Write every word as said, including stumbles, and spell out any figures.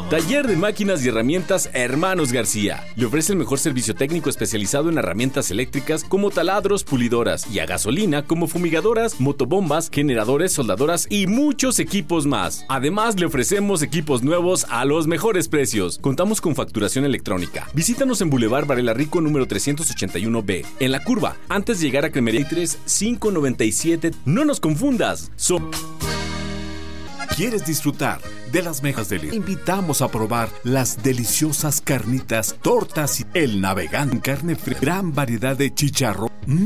Taller de Máquinas y Herramientas Hermanos García. Le ofrece el mejor servicio técnico especializado en herramientas eléctricas como taladros, pulidoras y a gasolina como fumigadoras, motobombas, generadores, soldadoras y muchos equipos más. Además, le ofrecemos equipos nuevos a los mejores precios. Contamos con facturación electrónica. Visítanos en Boulevard Varela Rico número trescientos ochenta y uno B, en La Curva, antes de llegar a Cremería tres cinco noventa y siete. No nos confundas. So- ¿Quieres disfrutar de las mejas del Te invitamos a probar las deliciosas carnitas, tortas y el navegante, carne fría, gran variedad de chicharrón.